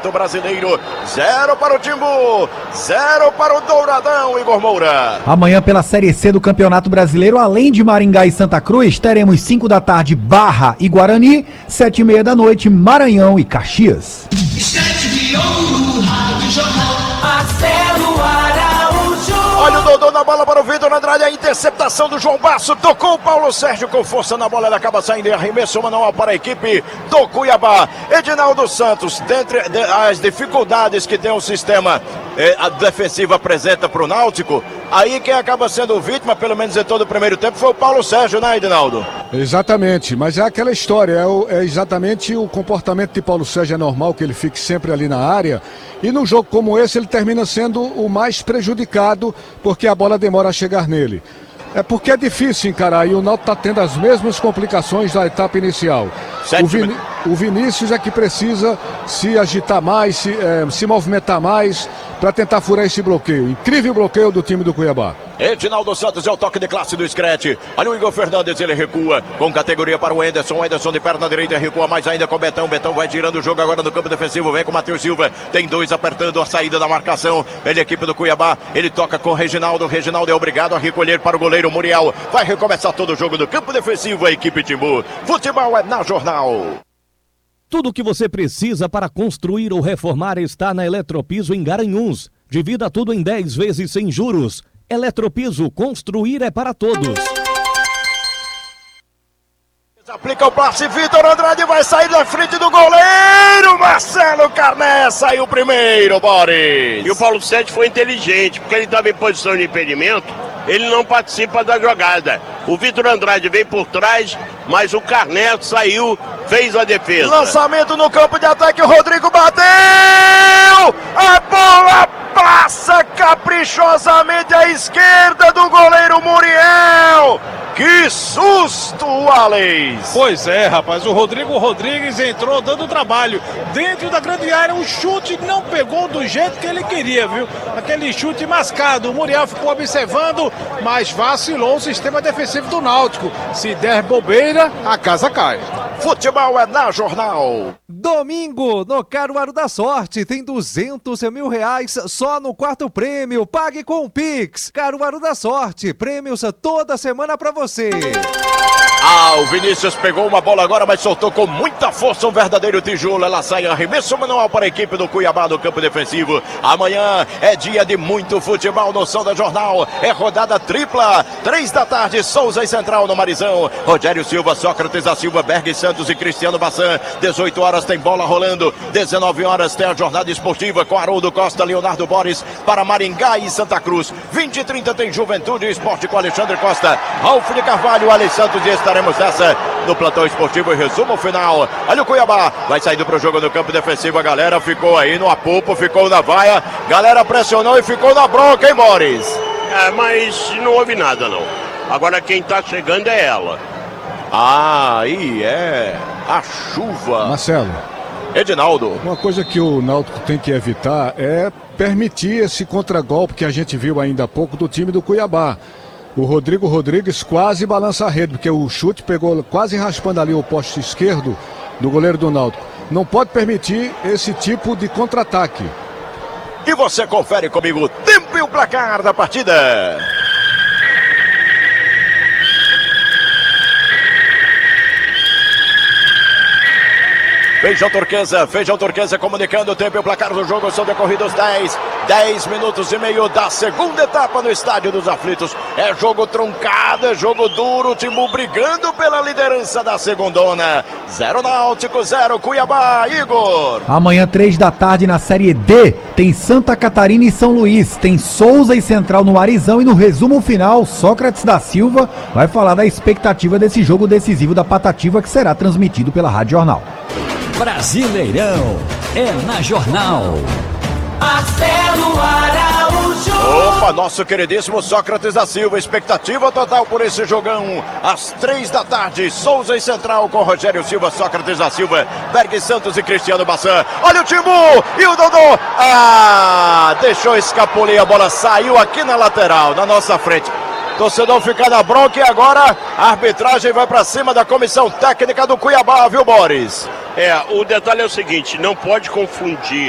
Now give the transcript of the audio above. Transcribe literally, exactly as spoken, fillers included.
Campeonato Brasileiro. Zero para o Timbu, zero para o Douradão, Igor Moura. Amanhã pela Série C do Campeonato Brasileiro, além de Maringá e Santa Cruz, teremos cinco da tarde Barra e Guarani, sete e meia da noite Maranhão e Caxias. Olha o Dodô na bola para o Vitor Andrade, a interceptação do João Basso, tocou o Paulo Sérgio com força na bola, ele acaba saindo em arremesso manual para a equipe do Cuiabá. Edinaldo Santos, dentre as dificuldades que tem o sistema eh, a defensiva apresenta para o Náutico, aí quem acaba sendo vítima, pelo menos em todo o primeiro tempo, foi o Paulo Sérgio, né, Edinaldo? Exatamente, mas é aquela história, é, o, é exatamente o comportamento de Paulo Sérgio, é normal que ele fique sempre ali na área, e num jogo como esse ele termina sendo o mais prejudicado, porque a bola demora a chegar nele. É porque é difícil encarar, e o Náutico está tendo as mesmas complicações da etapa inicial. O, Vin... o Vinícius é que precisa se agitar mais, se, é, se movimentar mais, para tentar furar esse bloqueio. Incrível bloqueio do time do Cuiabá. Edinaldo Santos é o toque de classe do Screte. Olha o Igor Fernandes, ele recua com categoria para o Enderson. O Enderson de perna direita recua mais ainda com o Betão. Betão vai girando o jogo agora no campo defensivo. Vem com o Matheus Silva. Tem dois apertando a saída da marcação. Ele, a equipe do Cuiabá. Ele toca com o Reginaldo. O Reginaldo é obrigado a recolher para o goleiro Muriel. Vai recomeçar todo o jogo do campo defensivo. A equipe Timbu. Futebol é na Jornal. Tudo o que você precisa para construir ou reformar está na Eletropiso em Garanhuns. Divida tudo em dez vezes sem juros. Eletropiso, construir é para todos. Aplica o passe, Vitor Andrade vai sair da frente do goleiro. Marcelo Carné saiu primeiro, Boris. E o Paulo Sérgio foi inteligente, porque ele estava em posição de impedimento, ele não participa da jogada. O Vitor Andrade veio por trás, mas o Carné saiu, fez a defesa. Lançamento no campo de ataque, o Rodrigo bateu! A bola passa caprichosamente à esquerda do goleiro Muriel. Que susto, Alex! Pois é, rapaz, o Rodrigo Rodrigues entrou dando trabalho dentro da grande área, o chute não pegou do jeito que ele queria, viu? Aquele chute mascado, o Muriel ficou observando, mas vacilou o sistema defensivo do Náutico. Se der bobeira, a casa cai. Futebol é na Jornal. Domingo, no Caruaru da Sorte, tem duzentos mil reais só no quarto prêmio. Pague com o Pix. Caruaru da Sorte, prêmios toda semana pra você. Ah, o Vinícius pegou uma bola agora, mas soltou com muita força um verdadeiro tijolo. Ela sai arremesso manual para a equipe do Cuiabá no campo defensivo. Amanhã é dia de muito futebol no Som da Jornal. É rodada tripla. Três da tarde, Souza e Central no Marizão. Rogério Silva, Sócrates da Silva, Berg Santos e Cristiano Bassan. dezoito horas tem bola rolando. dezenove horas tem a jornada esportiva com Haroldo Costa, Leonardo Boris para Maringá e Santa Cruz. vinte e trinta tem Juventude e Esporte com Alexandre Costa, Ralf de Carvalho, Alex Santos, e estaremos nessa no plantão esportivo e resumo final. Olha o Cuiabá, vai saindo pro jogo no campo defensivo. A galera ficou aí no apupo, ficou na vaia. Galera pressionou e ficou na bronca, hein, Boris? É, mas não houve nada, não. Agora quem tá chegando é ela. Ah, aí é a chuva. Marcelo. Edinaldo. Uma coisa que o Náutico tem que evitar é permitir esse contragolpe que a gente viu ainda há pouco do time do Cuiabá. O Rodrigo Rodrigues quase balança a rede, porque o chute pegou quase raspando ali o poste esquerdo do goleiro do Náutico. Não pode permitir esse tipo de contra-ataque. E você confere comigo o tempo e o placar da partida. Feijão Turquesa, Feijão Turquesa comunicando o tempo e o placar do jogo. São decorridos dez, dez minutos e meio da segunda etapa no Estádio dos Aflitos. É jogo truncado, é jogo duro, o Timbu brigando pela liderança da segundona. Zero Náutico, zero Cuiabá, Igor. Amanhã, três da tarde, na Série D, tem Santa Catarina e São Luís. Tem Souza e Central no Marizão. E no resumo final, Sócrates da Silva vai falar da expectativa desse jogo decisivo da Patativa, que será transmitido pela Rádio Jornal. Brasileirão é na Jornal. Marcelo Araújo. Opa, nosso queridíssimo Sócrates da Silva. Expectativa total por esse jogão. Às três da tarde, Souza e Central com Rogério Silva, Sócrates da Silva, Berg Santos e Cristiano Bassan. Olha o Timbu e o Dodô. Ah, deixou escapulir, a bola saiu aqui na lateral, na nossa frente. Torcedor fica na bronca e agora a arbitragem vai para cima da comissão técnica do Cuiabá, viu, Boris? É, o detalhe é o seguinte, não pode confundir